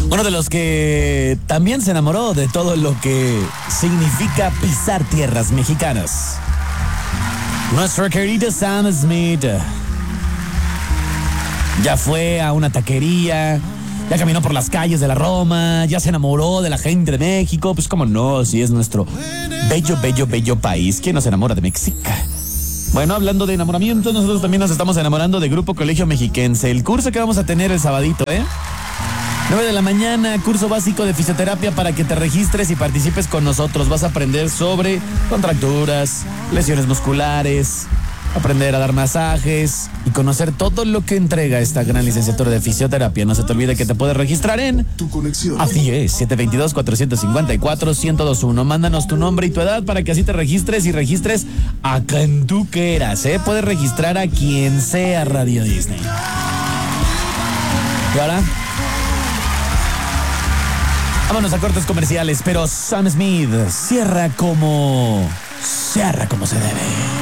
Uno de los que también se enamoró de todo lo que significa pisar tierras mexicanas. Nuestro querido Sam Smith. Ya fue a una taquería, ya caminó por las calles de la Roma, ya se enamoró de la gente de México. Pues cómo no, si es nuestro bello, bello, bello país. ¿Quién no se enamora de México? Bueno, hablando de enamoramiento, nosotros también nos estamos enamorando de Grupo Colegio Mexiquense. El curso que vamos a tener el sabadito, 9 de la mañana, curso básico de fisioterapia para que te registres y participes con nosotros. Vas a aprender sobre contracturas, lesiones musculares, aprender a dar masajes y conocer todo lo que entrega esta gran licenciatura de fisioterapia. No se te olvide que te puedes registrar en Tu conexión. Así es, 722-454-1021. Mándanos tu nombre y tu edad para que así te registres y registres a quien tú quieras, Puedes registrar a quien sea Radio Disney. ¿Y ahora? Vámonos a cortes comerciales, pero Sam Smith cierra como se debe.